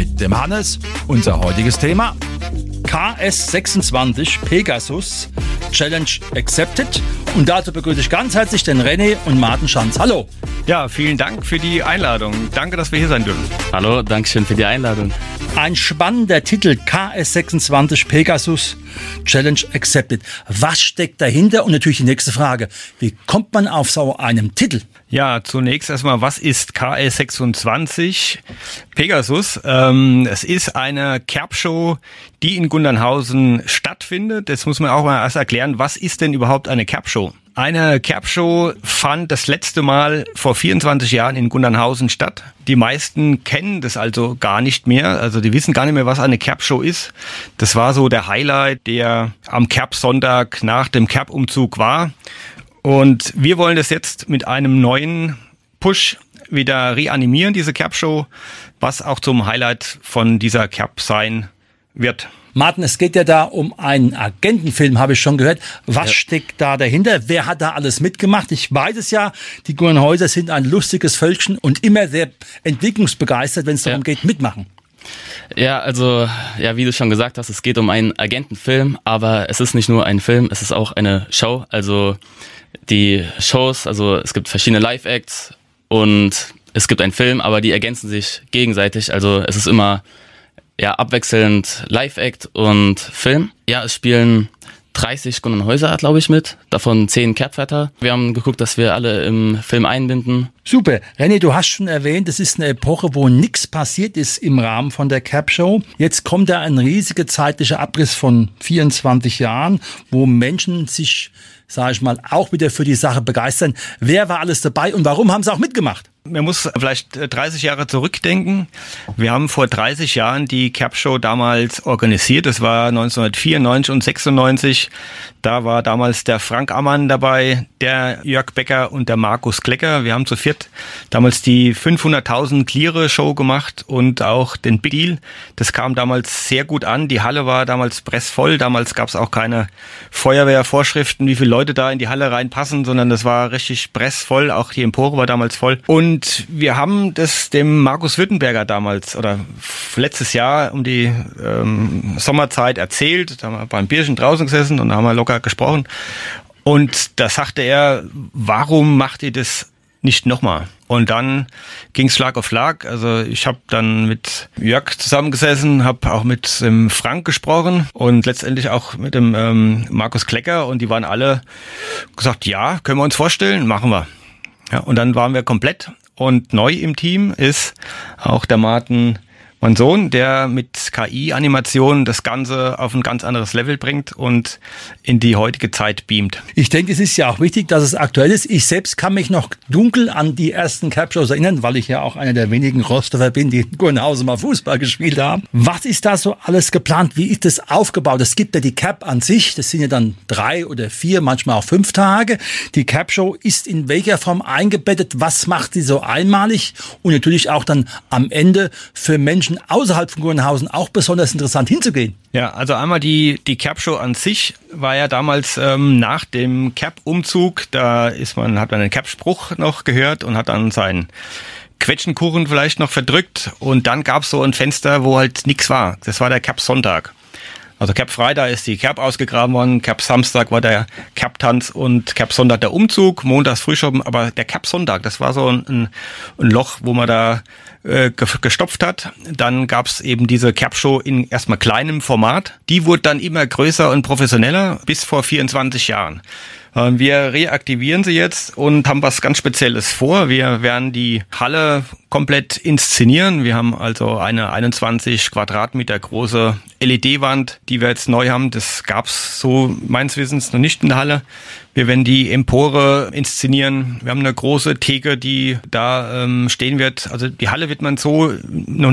mit dem Hannes. Unser heutiges Thema: KS26 Pegasus Challenge Accepted. Und dazu begrüße ich ganz herzlich den René und Martin Schanz. Hallo. Ja, vielen Dank für die Einladung. Danke, dass wir hier sein dürfen. Hallo, danke schön für die Einladung. Ein spannender Titel, KS26 Pegasus Challenge Accepted. Was steckt dahinter? Und natürlich die nächste Frage: Wie kommt man auf so einen Titel? Ja, zunächst erstmal, was ist KS26 Pegasus? Es ist eine Kerb-Show, die in Gundernhausen stattfindet. Jetzt muss man auch mal erst erklären, was ist denn überhaupt eine Kerb-Show? Eine Kerb-Show fand das letzte Mal vor 24 Jahren in Gundernhausen statt. Die meisten kennen das also gar nicht mehr. Also die wissen gar nicht mehr, was eine Kerb-Show ist. Das war so der Highlight, der am Kerbsonntag nach dem Kerbumzug war. Und wir wollen das jetzt mit einem neuen Push wieder reanimieren, diese Kerb-Show, was auch zum Highlight von dieser Kerb sein wird. Martin, es geht ja da um einen Agentenfilm, habe ich schon gehört. Was steckt da dahinter? Wer hat da alles mitgemacht? Ich weiß es ja, die Gurnhäuser sind ein lustiges Völkchen und immer sehr entwicklungsbegeistert, wenn es darum geht, mitmachen. Ja, also, wie du schon gesagt hast, es geht um einen Agentenfilm, aber es ist nicht nur ein Film, es ist auch eine Show. Also die Shows, also es gibt verschiedene Live-Acts und es gibt einen Film, aber die ergänzen sich gegenseitig. Also es ist immer abwechselnd Live-Act und Film. Ja, es spielen 30 Gundernhäuser, glaube ich, mit, davon 10 Kerbwärter. Wir haben geguckt, dass wir alle im Film einbinden. Super. René, du hast schon erwähnt, es ist eine Epoche, wo nichts passiert ist im Rahmen von der Kerb-Show. Jetzt kommt da ein riesiger zeitlicher Abriss von 24 Jahren, wo Menschen sich, sage ich mal, auch wieder für die Sache begeistern. Wer war alles dabei und warum haben sie auch mitgemacht? Man muss vielleicht 30 Jahre zurückdenken. Wir haben vor 30 Jahren die Kerb-Show damals organisiert. Das war 1994 und 96. Da war damals der Frank Ammann dabei, der Jörg Becker und der Markus Klecker. Wir haben zu viert damals die 500.000 Gliere-Show gemacht und auch den Big Deal. Das kam damals sehr gut an. Die Halle war damals pressvoll. Damals gab es auch keine Feuerwehrvorschriften, wie viele Leute da in die Halle reinpassen, sondern das war richtig pressvoll. Auch die Empore war damals voll. Und wir haben das dem Markus Württemberger damals oder letztes Jahr um die Sommerzeit erzählt. Da haben wir beim Bierchen draußen gesessen und da haben wir locker gesprochen. Und da sagte er, warum macht ihr das nicht nochmal? Und dann ging es Schlag auf Schlag. Also ich habe dann mit Jörg zusammengesessen, habe auch mit dem Frank gesprochen und letztendlich auch mit dem Markus Klecker. Und die waren alle gesagt, ja, können wir uns vorstellen, machen wir. Ja, und dann waren wir komplett. Und neu im Team ist auch der Martin, mein Sohn, der mit KI-Animationen das Ganze auf ein ganz anderes Level bringt und in die heutige Zeit beamt. Ich denke, es ist ja auch wichtig, dass es aktuell ist. Ich selbst kann mich noch dunkel an die ersten Kerb-Shows erinnern, weil ich ja auch einer der wenigen Rostover bin, die in Gurnhausen mal Fußball gespielt haben. Was ist da so alles geplant? Wie ist das aufgebaut? Es gibt ja die Kerb an sich, das sind ja dann 3 oder 4, manchmal auch 5 Tage. Die Kerb-Show ist in welcher Form eingebettet? Was macht sie so einmalig? Und natürlich auch dann am Ende für Menschen außerhalb von Gurnhausen auch besonders interessant hinzugehen. Ja, also einmal die Kerb-Show an sich war ja damals nach dem Kerb-Umzug, hat man einen Kerb-Spruch noch gehört und hat dann seinen Quetschenkuchen vielleicht noch verdrückt und dann gab es so ein Fenster, wo halt nichts war. Das war der Kerbsonntag. Also Kerbfreitag ist die Kerb ausgegraben worden, Kerbsamstag war der Kerbtanz und Kerbsonntag der Umzug, montags Frühschoppen, aber der Kerbsonntag, das war so ein Loch, wo man da gestopft hat. Dann gab's eben diese Kerb-Show in erstmal kleinem Format. Die wurde dann immer größer und professioneller bis vor 24 Jahren. Wir reaktivieren sie jetzt und haben was ganz Spezielles vor. Wir werden die Halle komplett inszenieren. Wir haben also eine 21 Quadratmeter große LED-Wand, die wir jetzt neu haben. Das gab's so meines Wissens noch nicht in der Halle. Wir werden die Empore inszenieren. Wir haben eine große Theke, die da stehen wird. Also die Halle wird man so noch